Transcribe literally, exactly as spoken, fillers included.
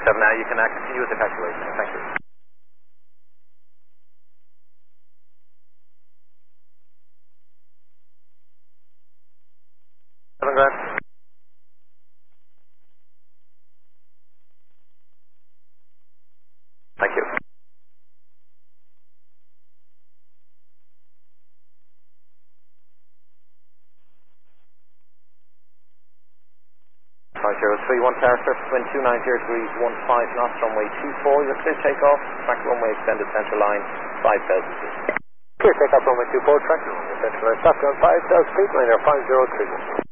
seven now, you can uh, continue with the calculation. Thank you. Seven grand. Thank you. five zero three one tower, surface wind two nine zero degrees, one five knots, runway two four, you're clear takeoff, track runway extended central line, five thousand feet. Clear takeoff runway two four, track runway central line, stop down five thousand feet, liner five zero three one.